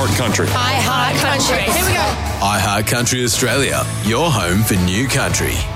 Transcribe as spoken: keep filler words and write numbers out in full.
Heart Country. I Heart Country. Here we go. I Heart Country Australia, your home for new country.